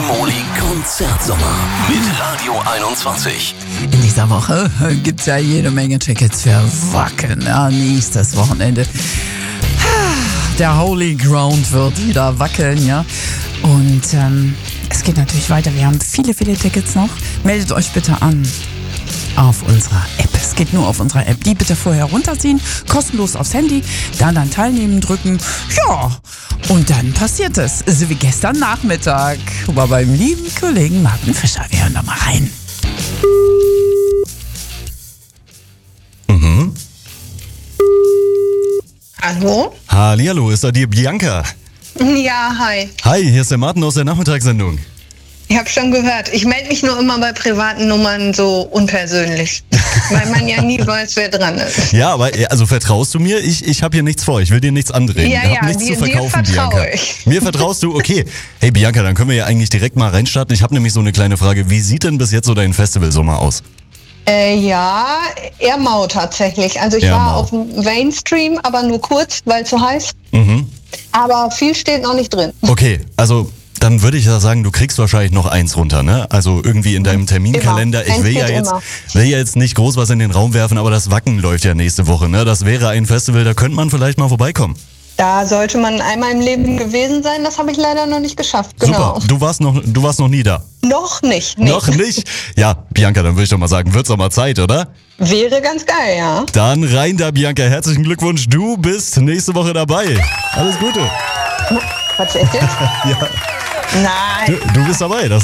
Molly Konzertsommer mit Radio 21. In dieser Woche gibt's ja jede Menge Tickets für Wacken. Ja, nächstes Wochenende. Der Holy Ground wird wieder wackeln, ja. Und es geht natürlich weiter. Wir haben viele Tickets noch. Meldet euch bitte an auf unserer App. Es geht nur auf unserer App. Die bitte vorher runterziehen, kostenlos aufs Handy, dann Teilnehmen drücken. Ja, und dann passiert es. So wie gestern Nachmittag. War beim lieben Kollegen Martin Fischer. Wir hören da mal rein. Hallo? Hallihallo, ist da die Bianca? Ja, hi. Hi, hier ist der Martin aus der Nachmittagssendung. Ich habe schon gehört. Ich melde mich nur immer bei privaten Nummern so unpersönlich, weil man ja nie weiß, wer dran ist. Ja, aber also vertraust du mir? Ich habe hier nichts vor. Ich will dir nichts andrehen. Ja, ich habe nichts zu verkaufen, dir vertraue Bianca. ich. Mir vertraust du? Okay. Hey Bianca, dann können wir ja eigentlich direkt mal reinstarten. Ich habe nämlich so eine kleine Frage. Wie sieht denn bis jetzt so dein Festivalsommer aus? Ja, eher mau tatsächlich. Also ich war auf dem Mainstream, aber nur kurz, weil zu heiß. Aber viel steht noch nicht drin. Okay, also dann würde ich ja sagen, du kriegst wahrscheinlich noch eins runter, ne? Also irgendwie in deinem Terminkalender. Immer. Ich will ja jetzt nicht groß was in den Raum werfen, aber das Wacken läuft ja nächste Woche, ne? Das wäre ein Festival, da könnte man vielleicht mal vorbeikommen. Da sollte man einmal im Leben gewesen sein. Das habe ich leider noch nicht geschafft. Genau. Super, du warst noch nie da. Noch nicht. Nee. Noch nicht? Ja, Bianca, dann würde ich doch mal sagen, wird's doch mal Zeit, oder? Wäre ganz geil, ja. Dann rein da, Bianca. Herzlichen Glückwunsch. Du bist nächste Woche dabei. Alles Gute. Quatsch, echt jetzt? Ja. Nein. Du bist dabei. Das